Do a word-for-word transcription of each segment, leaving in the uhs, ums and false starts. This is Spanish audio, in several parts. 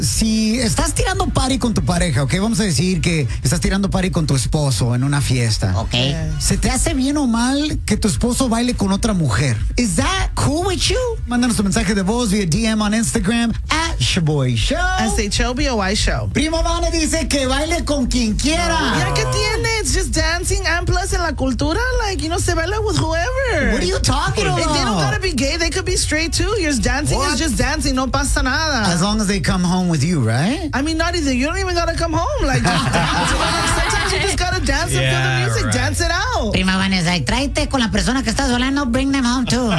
Si estás tirando party con tu pareja, ok, vamos a decir que estás tirando party con tu esposo en una fiesta. Ok. ¿Se te hace bien o mal que tu esposo baile con otra mujer? Is that cool with you? Mándanos tu mensaje de voz vía D M on Instagram at Shaboy Show. S H O B O Y Show. Primo Vane dice que baile con quien quiera. Ya que tiene, it's just dancing and plus en la cultura, like, you know, se baila with whoever. What are you talking about? And they don't gotta be gay, they could be straight too. You're just dancing What? is just dancing, no pasa nada. As long as they come home with you, right? I mean, not either. You don't even gotta come home. Like, just dance. Like, sometimes you just gotta dance and feel the Yeah, music. right. Dance it out. Prima Vanessa, y tráete con la persona que estás hablando, bring them home too.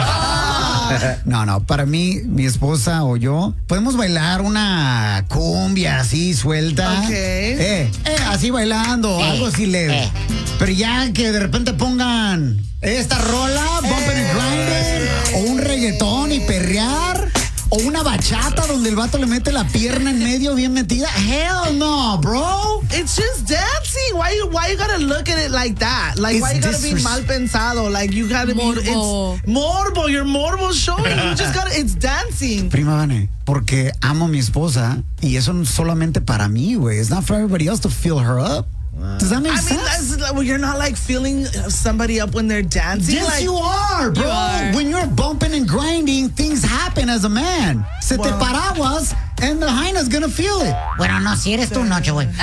No, no, para mí, mi esposa o yo, podemos bailar una cumbia así suelta. Ok. Eh, eh, así bailando, Eh, algo así leve. eh. Pero ya que de repente pongan esta rola, Bumpin' and Grindin', o un reggaetón y perrear, o una bachata donde el vato le mete la pierna en medio bien metida. Hell no, bro. It's just dancing. Why you why you gotta look at it like that? Like, It's why you gotta be disres- mal pensado? Like, you gotta Morbo. be it's morbo. You're morbo showing. You just gotta. It's dancing. Prima Vane, porque amo a mi esposa y eso no es solamente para mí, güey. It's not for everybody else to fill her up. Does that make I mean, sense? that's like, well, you're not like feeling somebody up when they're dancing. Yes, like, you are, bro. You are. When you're bumping and grinding, things happen as a man. Se te Wow. paraguas, and the hyena's gonna feel it. Bueno, no, si eres tú, noche, güey.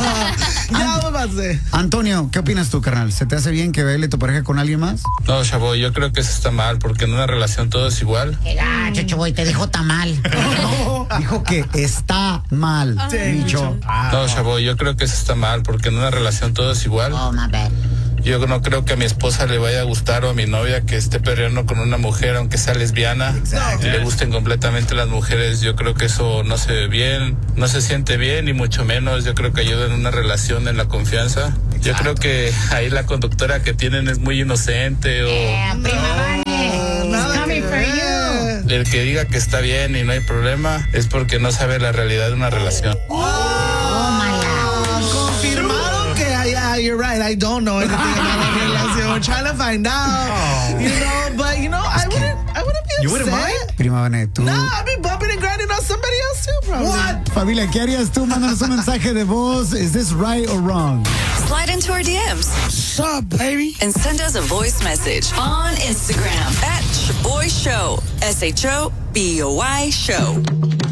yeah, what about to say? Antonio, ¿qué opinas tú, carnal? ¿Se te hace bien que baile tu pareja con alguien más? No, chavo, yo creo que eso está mal, porque en una relación todo es igual. Qué gacho, Chuboy, te dijo tamal. Dijo que está mal, Micho. No, chavo, yo creo que eso está mal, porque en una relación todo es igual. Oh, my bad. Yo no creo que a mi esposa le vaya a gustar o a mi novia que esté perreando con una mujer, aunque sea lesbiana, y le gusten completamente las mujeres. Yo creo que eso no se ve bien, no se siente bien, y mucho menos yo creo que ayuda en una relación, en la confianza. Yo creo que ahí la conductora que tienen es muy inocente, o Yeah, Prima Vane. He's Nada coming que for ver. you. el que diga que está bien y no hay problema es porque no sabe la realidad de una relación. Oh, my God. Confirmado que yeah, you're right. I don't know anything about la relación. We're trying to find out. You know, but you know, I wouldn't. I wouldn't be upset. You wouldn't mind? Prima Vane, tú... No, I'd be bumping and grinding on somebody else too, probably. What? Familia, ¿qué harías tú? Mándanos un mensaje de voz. Is this right or wrong? Slide into our D Ms What's up, baby? and send us a voice message on Instagram at Shaboy Show. S H O B O Y Show.